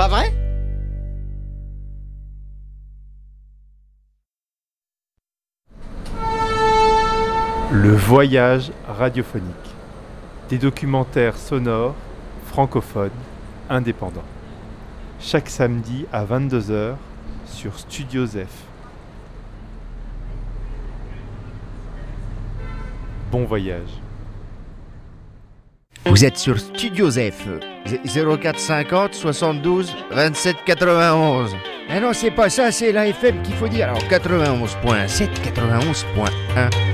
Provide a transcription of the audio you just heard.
pas vrai? Le voyage radiophonique. Des documentaires sonores, francophones, indépendants. Chaque samedi à 22h sur Studio Zef. Bon voyage. Vous êtes sur Studio Zef, 0450 72 27 91. Ah non, c'est pas ça, c'est la FM qu'il faut dire. Alors 91.7, 91.1.